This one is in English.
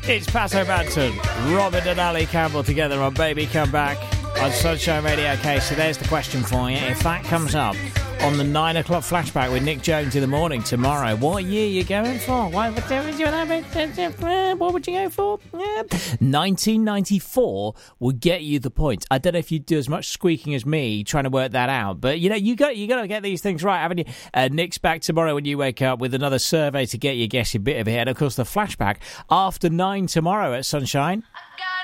It's Pato Banton, Robin and Ali Campbell together on Baby Come Back on Sunshine Radio. Okay, so there's the question for you. If that comes up on the 9 o'clock flashback with Nick Jones in the morning tomorrow, what year are you going for? What would you go for? 1994 would get you the point. I don't know if you'd do as much squeaking as me trying to work that out, but you got to get these things right, haven't you? Nick's back tomorrow when you wake up with another survey to get you guessing bit of it, and of course the flashback after 9 tomorrow at Sunshine.